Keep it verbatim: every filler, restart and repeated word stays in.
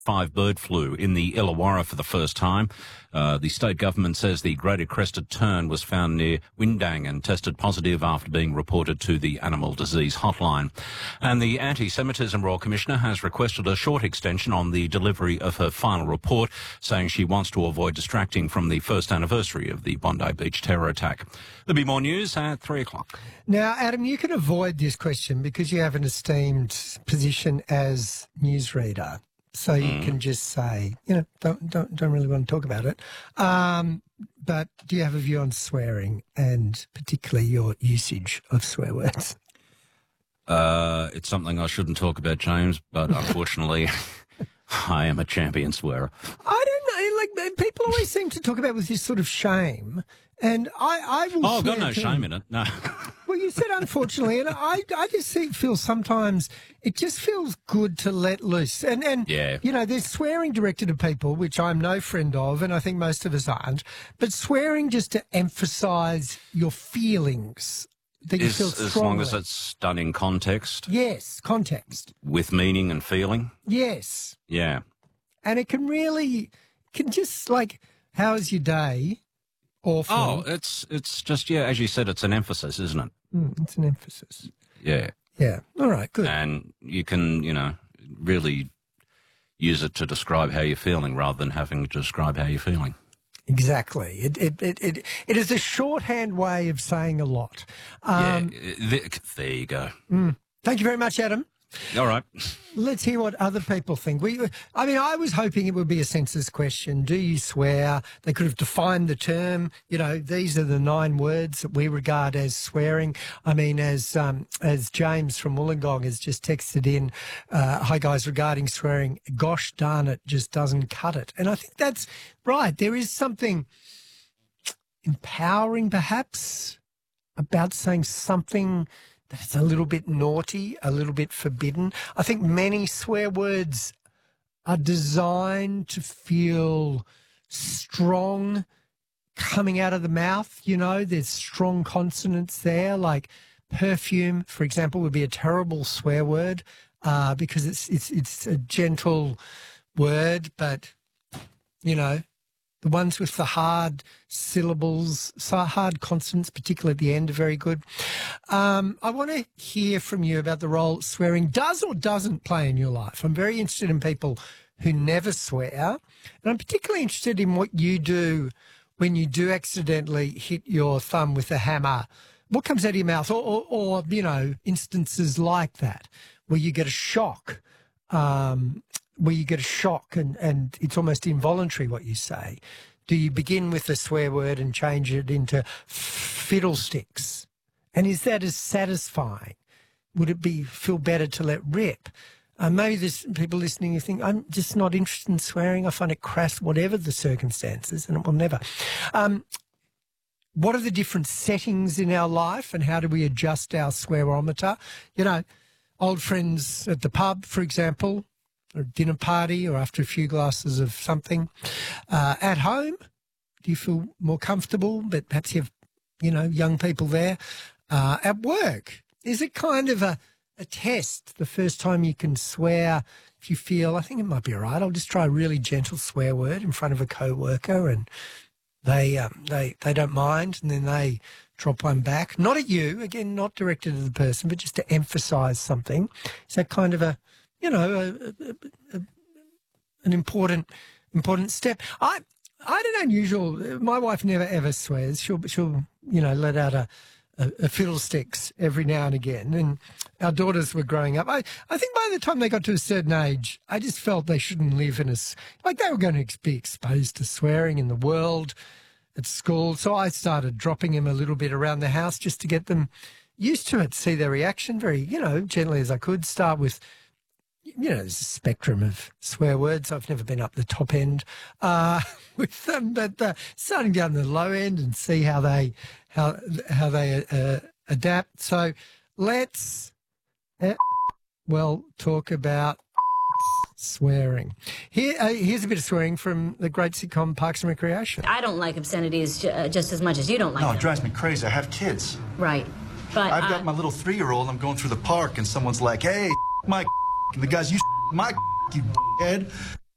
five bird flu in the Illawarra for the first time. Uh, the state government says the greater crested tern was found near Windang and tested positive after being reported to the Animal Disease Hotline. And the Anti-Semitism Royal Commissioner has requested a short extension on the delivery of her final report, saying she wants to avoid distracting from the first anniversary of the Bondi Beach terror attack. There'll be more news at three o'clock. Now, Adam, you can avoid this question because you have an esteemed position as newsreader. So you mm. can just say, you know, don't don't don't really want to talk about it. Um, but do you have a view on swearing and particularly your usage of swear words? Uh, it's something I shouldn't talk about, James, but unfortunately, I am a champion swearer. I don't know, like people always seem to talk about with this sort of shame, and I, I will. Oh, I've got no shame in it. No. Well, you said unfortunately, and I, I just see, feel sometimes it just feels good to let loose. And, and yeah. you know, there's swearing directed at people, which I'm no friend of, and I think most of us aren't, but swearing just to emphasise your feelings that you Is, feel as strongly. long as it's done in context. Yes, context. With meaning and feeling. Yes. Yeah. And it can really, can just like, how was your day? Awful. Oh, it's it's just, yeah, as you said, it's an emphasis, isn't it? Mm, it's an emphasis. Yeah. Yeah. All right, good. And you can, you know, really use it to describe how you're feeling rather than having to describe how you're feeling. Exactly. It it it it, it is a shorthand way of saying a lot. Um, yeah, there you go. Mm, thank you very much, Adam. All right. Let's hear what other people think. We, I mean, I was hoping it would be a census question. Do you swear? They could have defined the term. You know, these are the nine words that we regard as swearing. I mean, as um, as James from Wollongong has just texted in, uh, hi guys, regarding swearing, gosh darn it, just doesn't cut it. And I think that's right. There is something empowering, perhaps, about saying something that's a little bit naughty, a little bit forbidden. I think many swear words are designed to feel strong coming out of the mouth. You know, there's strong consonants there, like perfume, for example, would be a terrible swear word uh, because it's it's it's a gentle word, but, you know, the ones with the hard syllables, so hard consonants, particularly at the end, are very good. Um, I want to hear from you about the role swearing does or doesn't play in your life. I'm very interested in people who never swear, and I'm particularly interested in what you do when you do accidentally hit your thumb with a hammer. What comes out of your mouth, or, or, or you know, instances like that where you get a shock. Um, where you get a shock and, and it's almost involuntary what you say. Do you begin with a swear word and change it into fiddlesticks? And is that as satisfying? Would it be feel better to let rip? Uh, maybe there's people listening who think, I'm just not interested in swearing. I find it crass, whatever the circumstances, and it will never. Um, what are the different settings in our life and how do we adjust our swearometer? You know, old friends at the pub, for example, or a dinner party or after a few glasses of something. Uh, at home, do you feel more comfortable, but perhaps you have, you know, young people there? Uh, at work, is it kind of a, a test the first time you can swear if you feel, I think it might be all right, I'll just try a really gentle swear word in front of a co-worker and they, um, they, they don't mind and then they drop one back. Not at you, again, not directed at the person, but just to emphasise something. Is that kind of a, you know, a, a, a, an important important step. I I had an unusual. My wife never ever swears. She'll she'll you know let out a, a, a fiddlesticks every now and again. And our daughters were growing up. I I think by the time they got to a certain age, I just felt they shouldn't live in a like they were going to be exposed to swearing in the world at school. So I started dropping them a little bit around the house just to get them used to it, see their reaction very you know gently as I could. Start with. You know, there's a spectrum of swear words. I've never been up the top end uh, with them, but uh, starting down the low end and see how they how how they uh, adapt. So let's uh, well talk about swearing. Here, uh, here's a bit of swearing from the great sitcom Parks and Recreation. I don't like obscenities ju uh, just as much as you don't like no, them. No, it drives me crazy. I have kids. Right, but I've uh, got my little three-year-old. I'm going through the park, and someone's like, "Hey, my," and the guy's, "You my," you head.